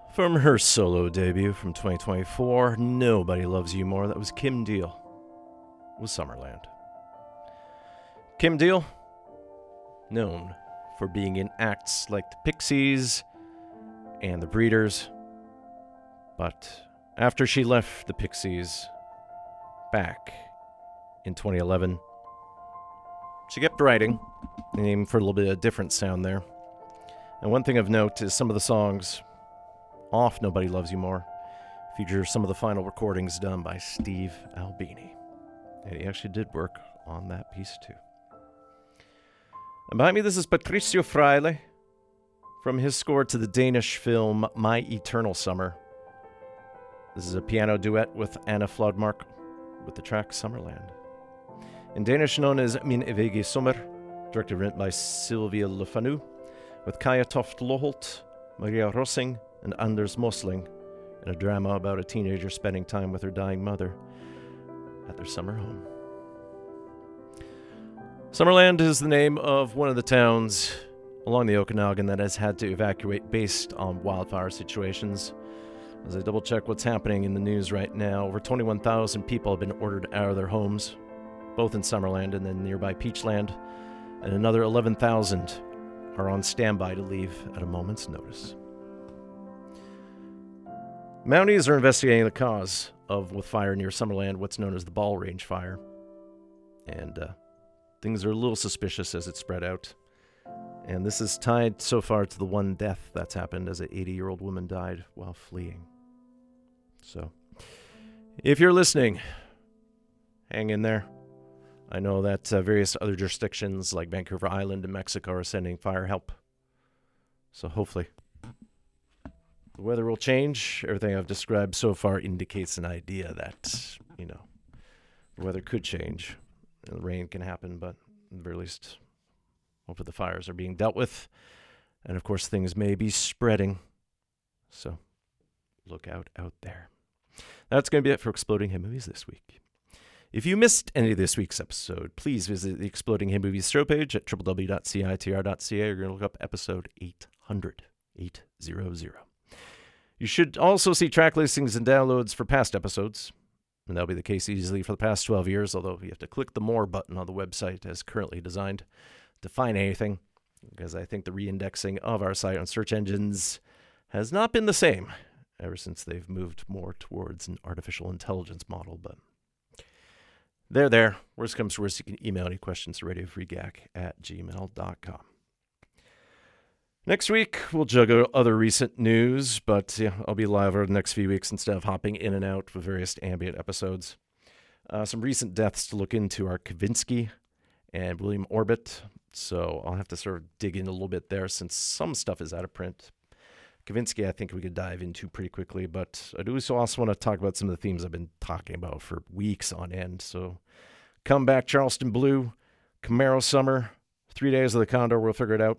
From her solo debut from 2024, Nobody Loves You More, that was Kim Deal with Summerland. Kim Deal, known for being in acts like the Pixies and the Breeders, but after she left the Pixies back in 2011, she kept writing, aiming for a little bit of a different sound there. And one thing of note is some of the songs off Nobody Loves You More feature some of the final recordings done by Steve Albini. And he actually did work on that piece too. And behind me, this is Patricio Freile from his score to the Danish film My Eternal Summer. This is a piano duet with Anna Flodmark with the track Summerland. In Danish known as Min Evige Sommer, directed and written by Sylvia Lefanu, with Kaja Toft Loholt, Maria Rossing, and Anders Mosling, in a drama about a teenager spending time with her dying mother at their summer home. Summerland is the name of one of the towns along the Okanagan that has had to evacuate based on wildfire situations. As I double check what's happening in the news right now, over 21,000 people have been ordered out of their homes, both in Summerland and then nearby Peachland, and another 11,000 are on standby to leave at a moment's notice. Mounties are investigating the cause of with fire near Summerland, what's known as the Ball Range Fire. And things are a little suspicious as it spread out. And this is tied so far to the one death that's happened as an 80-year-old woman died while fleeing. So, if you're listening, hang in there. I know that various other jurisdictions like Vancouver Island and Mexico are sending fire help. So hopefully the weather will change. Everything I've described so far indicates an idea that, the weather could change. And the rain can happen, but at the very least, hopefully the fires are being dealt with. And of course, things may be spreading. So look out there. That's going to be it for Exploding Hit Movies this week. If you missed any of this week's episode, please visit the Exploding Hit Movies show page at www.citr.ca. You're going to look up episode 800. You should also see track listings and downloads for past episodes. And that'll be the case easily for the past 12 years, although you have to click the More button on the website as currently designed to find anything, because I think the reindexing of our site on search engines has not been the same ever since they've moved more towards an artificial intelligence model. But there. Worst comes to worst, you can email any questions to radiofreegack@gmail.com. Next week, we'll juggle other recent news, but I'll be live over the next few weeks instead of hopping in and out with various ambient episodes. Some recent deaths to look into are Kavinsky and William Orbit, so I'll have to sort of dig in a little bit there since some stuff is out of print. Kavinsky, I think we could dive into pretty quickly, but I do also want to talk about some of the themes I've been talking about for weeks on end. So, Come Back, Charleston Blue, Camaro Summer, 3 Days of the Condor, we'll figure it out.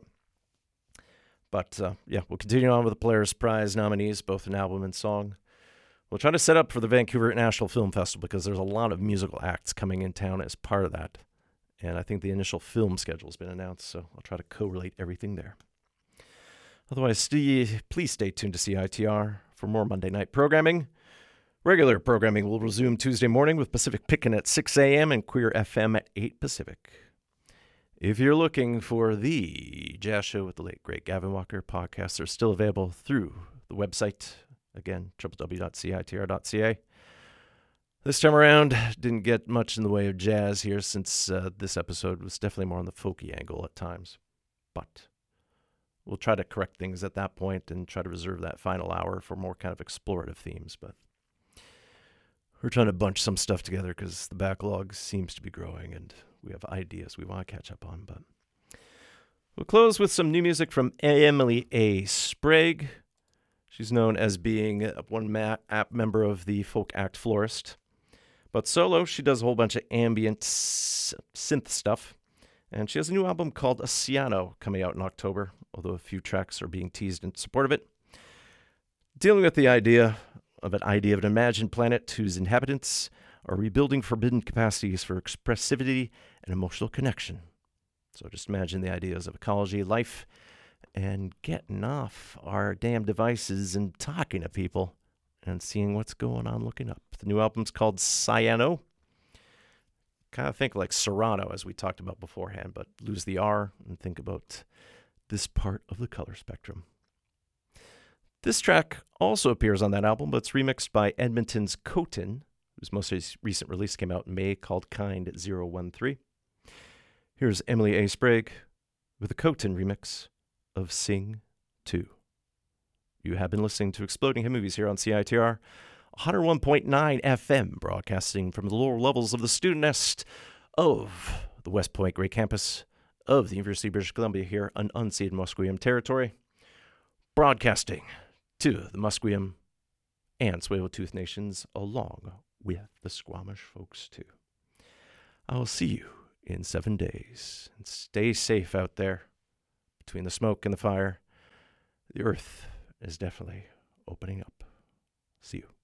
But, we'll continue on with the Polaris Prize nominees, both an album and song. We'll try to set up for the Vancouver International Film Festival because there's a lot of musical acts coming in town as part of that. And I think the initial film schedule has been announced, so I'll try to correlate everything there. Otherwise, please stay tuned to CITR for more Monday night programming. Regular programming will resume Tuesday morning with Pacific Pickin' at 6 a.m. and Queer FM at 8 Pacific. If you're looking for the Jazz Show with the late, great Gavin Walker, podcasts are still available through the website. Again, www.citr.ca. This time around, didn't get much in the way of jazz here since this episode was definitely more on the folky angle at times. But we'll try to correct things at that point and try to reserve that final hour for more kind of explorative themes. But we're trying to bunch some stuff together because the backlog seems to be growing and we have ideas we want to catch up on. But we'll close with some new music from Emily A. Sprague. She's known as being one member of the folk act Florist. But solo, she does a whole bunch of ambient synth stuff. And she has a new album called Oceano coming out in October, although a few tracks are being teased in support of it. Dealing with the idea of an imagined planet whose inhabitants are rebuilding forbidden capacities for expressivity and emotional connection. So just imagine the ideas of ecology, life, and getting off our damn devices and talking to people and seeing what's going on, looking up. The new album's called Cyano. Kind of think like Serrano, as we talked about beforehand, but lose the R and think about this part of the color spectrum. This track also appears on that album, but it's remixed by Edmonton's Coton, whose most recent release came out in May, called Kind 013. Here's Emily A. Sprague with a Coton remix of Sing 2. You have been listening to Exploding Head Movies here on CITR 101.9 FM, broadcasting from the lower levels of the student nest of the West Point Great Campus of the University of British Columbia here on unceded Musqueam territory, broadcasting to the Musqueam and Tsleil-Waututh nations along with the Squamish folks too. I will see you in 7 days, and stay safe out there. Between the smoke and the fire, the earth is definitely opening up. See you.